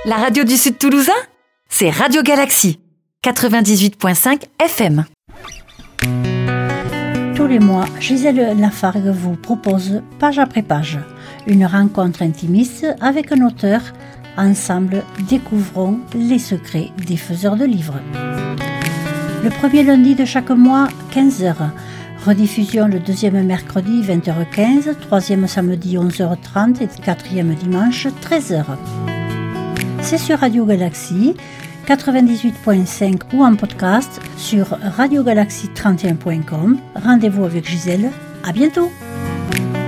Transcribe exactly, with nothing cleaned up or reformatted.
La radio du Sud Toulousain, c'est Radio Galaxie, quatre-vingt-dix-huit virgule cinq F M. Tous les mois, Gisèle Lafargue vous propose, page après page, une rencontre intimiste avec un auteur. Ensemble, découvrons les secrets des faiseurs de livres. Le premier lundi de chaque mois, quinze heures. Rediffusion le deuxième mercredi, vingt heures quinze, troisième samedi, onze heures trente et quatrième dimanche, treize heures. C'est sur Radio Galaxie, quatre-vingt-dix-huit virgule cinq ou en podcast sur radio galaxie trente et un point com. Rendez-vous avec Gisèle. À bientôt!